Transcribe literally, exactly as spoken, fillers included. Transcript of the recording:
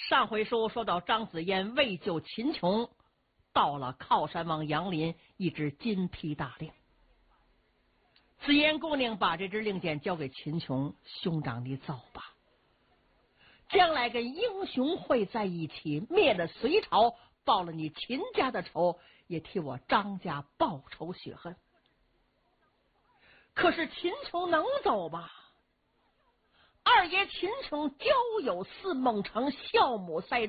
上回书说到张子嫣为救秦琼，到了靠山王杨林一支金批大令。紫嫣姑娘把这支令箭交给秦琼，兄长你走吧，将来跟英雄会在一起，灭了隋朝，报了你秦家的仇，也替我张家报仇雪恨。可是秦琼能走吧？二爷秦琼交友似孟城，孝母赛